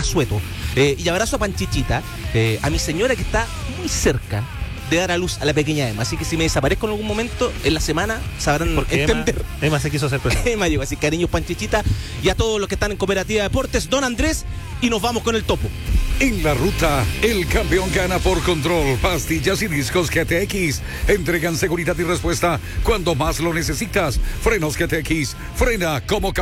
Asueto. Y abrazo a Panchichita, a mi señora que está muy cerca de dar a luz a la pequeña Emma. Así que si me desaparezco en algún momento en la semana, sabrán entender. Emma se quiso hacer presente. Emma llegó, así cariños Panchichita y a todos los que están en Cooperativa Deportes, don Andrés, y nos vamos con el topo. En la ruta, el campeón gana por control. Pastillas y discos GTX entregan seguridad y respuesta cuando más lo necesitas. Frenos GTX, frena como